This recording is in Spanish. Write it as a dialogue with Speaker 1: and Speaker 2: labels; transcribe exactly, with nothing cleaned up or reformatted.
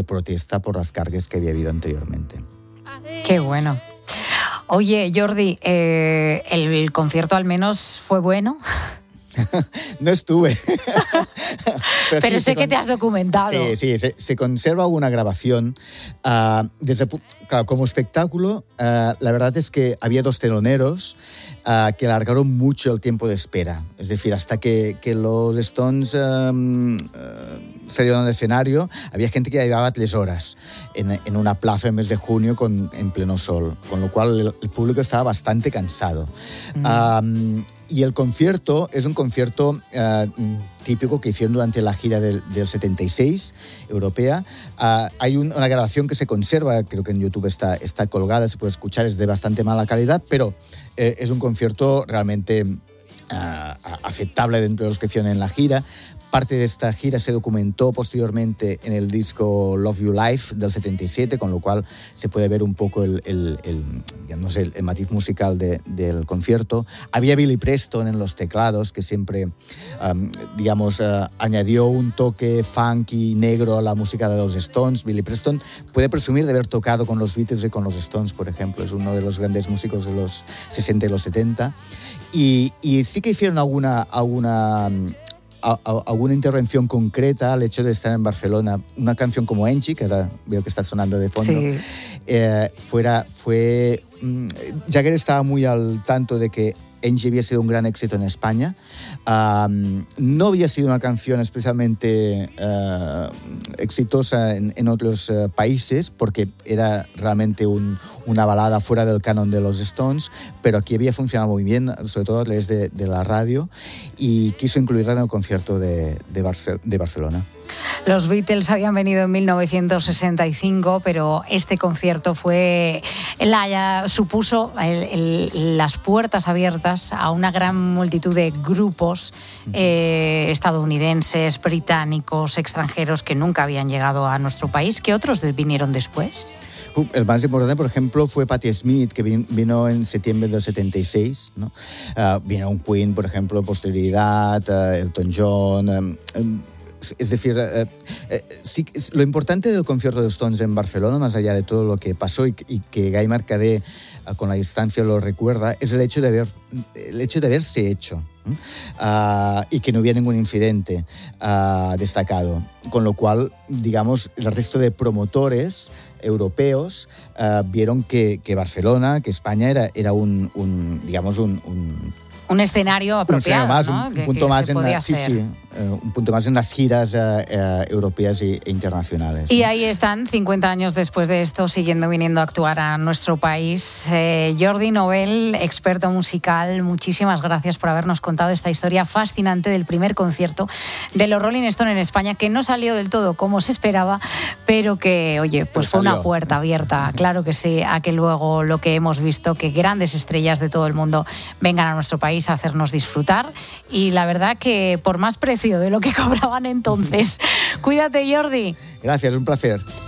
Speaker 1: protesta por las cargas que había habido anteriormente.
Speaker 2: Qué bueno. Oye, Jordi, eh, ¿el concierto al menos fue bueno?
Speaker 1: No estuve.
Speaker 2: Pero, Pero sí, sé que con... te has documentado.
Speaker 1: Sí, sí, se, se conserva alguna grabación. Uh, desde, claro, como espectáculo, uh, la verdad es que había dos teloneros uh, que alargaron mucho el tiempo de espera. Es decir, hasta que, que los Stones um, uh, salieron al escenario, había gente que llevaba tres horas en, en una plaza en el mes de junio con, en pleno sol, con lo cual el, el público estaba bastante cansado. Mm. Um, Y el concierto es un concierto uh, típico que hicieron durante la gira del, del setenta y seis, europea. Uh, hay un, una grabación que se conserva, creo que en YouTube está, está colgada, se puede escuchar, es de bastante mala calidad, pero eh, es un concierto realmente uh, aceptable dentro de los que hicieron en la gira. Parte de esta gira se documentó posteriormente en el disco Love You Live del setenta y siete, con lo cual se puede ver un poco el, el, el, no sé, el matiz musical de, del concierto. Había Billy Preston en los teclados, que siempre, um, digamos, uh, añadió un toque funky negro a la música de los Stones. Billy Preston puede presumir de haber tocado con los Beatles y con los Stones, por ejemplo. Es uno de los grandes músicos de los sesenta y los setenta. Y, y sí que hicieron alguna... alguna A, a, alguna intervención concreta al hecho de estar en Barcelona. Una canción como Angie, que ahora veo que está sonando de fondo, sí. eh, fuera, fue... Jagger estaba muy al tanto de que Angie había sido un gran éxito en España. Um, no había sido una canción especialmente uh, exitosa en, en otros uh, países, porque era realmente un, una balada fuera del canon de los Stones, pero aquí había funcionado muy bien, sobre todo a través de, de la radio, y quiso incluirla en el concierto de, de, Barce- de Barcelona.
Speaker 2: Los Beatles habían venido en mil novecientos sesenta y cinco, pero este concierto fue la, supuso el, el, las puertas abiertas a una gran multitud de grupos eh, estadounidenses, británicos, extranjeros que nunca habían llegado a nuestro país. ¿Qué otros vinieron después?
Speaker 1: El más importante, por ejemplo, fue Patti Smith, que vino en septiembre del setenta y seis, ¿no? Uh, vino un Queen, por ejemplo, posterioridad, uh, Elton John... Um, um, Es decir, eh, eh, sí, lo importante del concierto de Stones en Barcelona, más allá de todo lo que pasó y, y que Guy Mercader eh, con la distancia lo recuerda, es el hecho de, haber, el hecho de haberse hecho ¿eh? uh, y que no hubiera ningún incidente uh, destacado. Con lo cual, digamos, el resto de promotores europeos uh, vieron que, que Barcelona, que España era, era un, un, digamos, un... un
Speaker 2: Un escenario apropiado,
Speaker 1: un más,
Speaker 2: ¿no?
Speaker 1: Un,
Speaker 2: que,
Speaker 1: un punto
Speaker 2: que
Speaker 1: más
Speaker 2: se
Speaker 1: en
Speaker 2: podía
Speaker 1: la, sí,
Speaker 2: hacer.
Speaker 1: sí, uh, un punto más en las giras uh, uh, europeas e, e internacionales.
Speaker 2: Y ahí están, cincuenta años después de esto, siguiendo viniendo a actuar a nuestro país. Eh, Jordi Novell, experto musical, muchísimas gracias por habernos contado esta historia fascinante del primer concierto de los Rolling Stones en España, que no salió del todo como se esperaba, pero que, oye, pues pero fue salió. Una puerta abierta, claro que sí, a que luego lo que hemos visto, que grandes estrellas de todo el mundo vengan a nuestro país a hacernos disfrutar, y la verdad que por más precio de lo que cobraban entonces. Cuídate, Jordi.
Speaker 1: Gracias, un placer.